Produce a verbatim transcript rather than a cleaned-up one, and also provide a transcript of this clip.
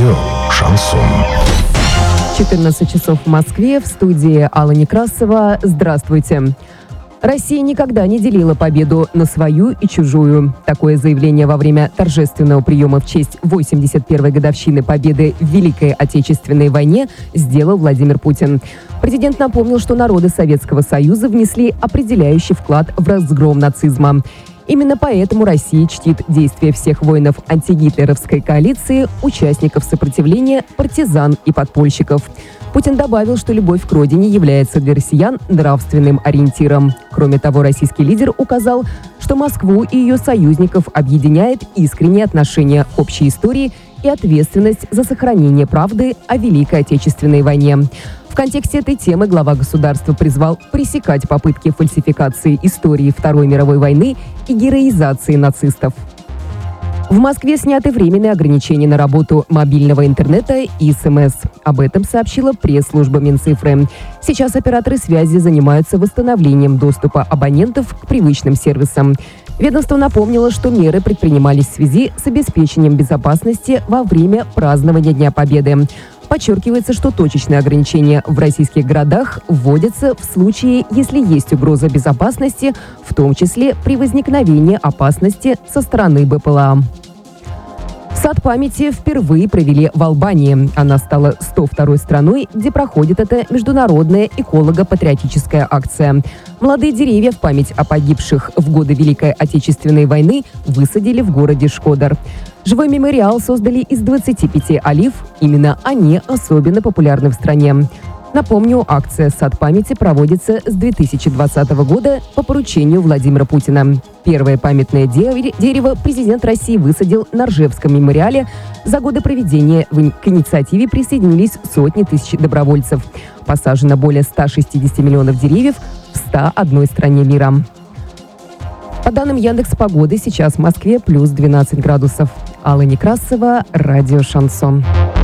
Радио «Шансон». четырнадцать часов в Москве, в студии Алла Некрасова. Здравствуйте. Россия никогда не делила победу на свою и чужую. Такое заявление во время торжественного приема в честь восемьдесят первой годовщины победы в Великой Отечественной войне сделал Владимир Путин. Президент напомнил, что народы Советского Союза внесли определяющий вклад в разгром нацизма. Именно поэтому Россия чтит действия всех воинов антигитлеровской коалиции, участников сопротивления, партизан и подпольщиков. Путин добавил, что любовь к родине является для россиян нравственным ориентиром. Кроме того, российский лидер указал, что Москву и ее союзников объединяет искреннее отношение к общей истории и ответственность за сохранение правды о Великой Отечественной войне. В контексте этой темы глава государства призвал пресекать попытки фальсификации истории Второй мировой войны и героизации нацистов. В Москве сняты временные ограничения на работу мобильного интернета и СМС. Об этом сообщила пресс-служба Минцифры. Сейчас операторы связи занимаются восстановлением доступа абонентов к привычным сервисам. Ведомство напомнило, что меры предпринимались в связи с обеспечением безопасности во время празднования Дня Победы. Подчеркивается, что точечные ограничения в российских городах вводятся в случае, если есть угроза безопасности, в том числе при возникновении опасности со стороны БПЛА. Сад памяти впервые провели в Албании. Она стала сто второй страной, где проходит эта международная эколого-патриотическая акция. Молодые деревья в память о погибших в годы Великой Отечественной войны высадили в городе Шкодар. Живой мемориал создали из двадцати пяти олив. Именно они особенно популярны в стране. Напомню, акция «Сад памяти» проводится с две тысячи двадцатого года по поручению Владимира Путина. Первое памятное дерево президент России высадил на Ржевском мемориале. За годы проведения к инициативе присоединились сотни тысяч добровольцев. Посажено более ста шестидесяти миллионов деревьев в ста одной стране мира. По данным Яндекс.Погоды, сейчас в Москве плюс двенадцать градусов. Алла Некрасова, радио «Шансон».